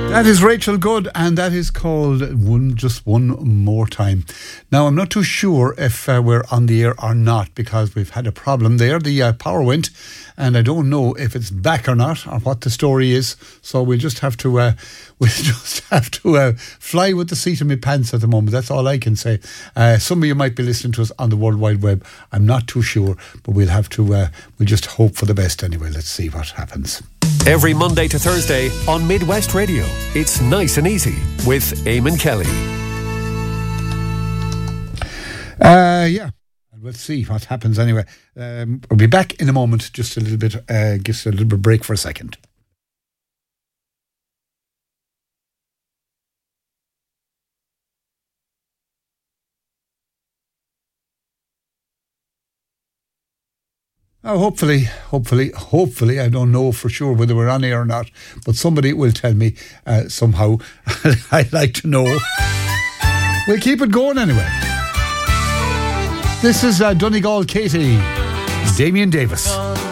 That is Rachel Good, and that is called Just One More Time. Now, I'm not too sure if we're on the air or not, because we've had a problem there. The power went, and I don't know if it's back or not, or what the story is. So we'll just have to fly with the seat of my pants at the moment. That's all I can say. Some of you might be listening to us on the World Wide Web. I'm not too sure, but we'll have to. We'll just hope for the best anyway. Let's see what happens. Every Monday to Thursday on Midwest Radio, it's Nice and Easy with Eamon Kelly. Yeah, we'll see what happens anyway. We'll be back in a moment. Just a little bit, gives a little bit of break for a second. Oh, hopefully, I don't know for sure whether we're on air or not, but somebody will tell me somehow. I'd like to know. We'll keep it going anyway. This is Donegal Katie, Damien Davis.